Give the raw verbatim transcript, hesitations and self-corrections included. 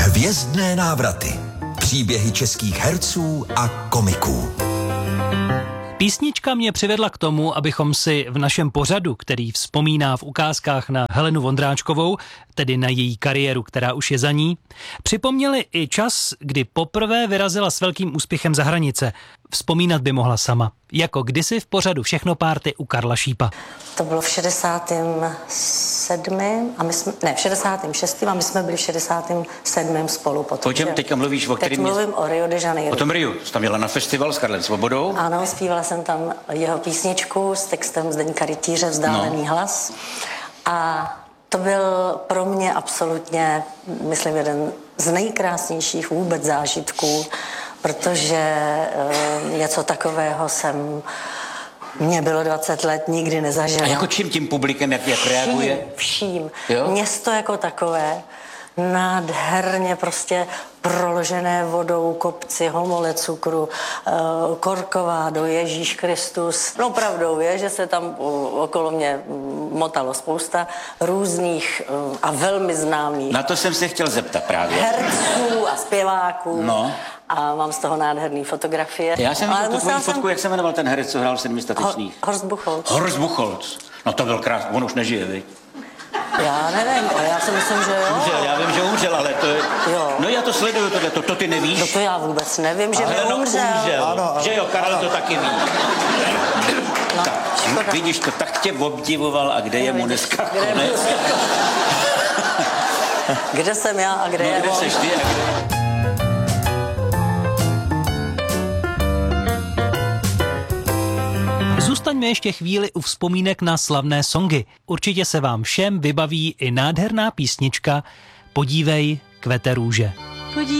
Hvězdné návraty. Příběhy českých herců a komiků. Písnička mě přivedla k tomu, abychom si v našem pořadu, který vzpomíná v ukázkách na Helenu Vondráčkovou, tedy na její kariéru, která už je za ní, připomněli i čas, kdy poprvé vyrazila s velkým úspěchem za hranice. Vzpomínat by mohla sama, jako kdysi v pořadu Všechno párty u Karla Šípa. To bylo v šedesátém sedmém a my jsme, ne, v šedesátém šestém a my jsme byli v šedesátém sedmém spolu potom. O čem teďka mluvíš? O Teď kterým mluvím o Rio de Janeiro. O tom Riu. Jsi tam jela na festival s Karlem Svobodou? Ano, zpívala jsem tam jeho písničku s textem Zdeňka Rytíře Vzdálený no. hlas. A to byl pro mě absolutně, myslím, jeden z nejkrásnějších vůbec zážitků, protože e, něco takového jsem, mně bylo dvacet let, nikdy nezažila. A jako čím tím publikem, jak, jak reaguje? Vším, vším. Město jako takové, nádherně prostě proložené vodou, kopci, homole cukru, Korkovádo, Ježíš Kristus. No pravdou je, že se tam okolo mě motalo spousta různých a velmi známých. Na to jsem se chtěl zeptat právě. Herců a zpěváků. No. A mám z toho nádherný fotografie. Já jsem viděl tu tvoji fotku, jsem... jak se jmenoval ten herec, co hrál v Sedmi statečných? Horst Buchholz. Horst Buchholz. No to byl krásný, on už nežije, viď? Já nevím, ale já si myslím, že jo. Umřel, já vím, že umřel, ale to je... Jo. No já to sleduju, tohle, to, to ty nevíš? No to já vůbec nevím, že by no, umřel. umřel. Ano, ano, že jo, Karel ano. to taky ví. No, tak, vidíš, to tak tě obdivoval a kde je mu dneska konec? Kde jsem já a kde no, je kde on? seš ty a kde... Zůstaňme ještě chvíli u vzpomínek na slavné songy. Určitě se vám všem vybaví i nádherná písnička Podívej, kvete růže.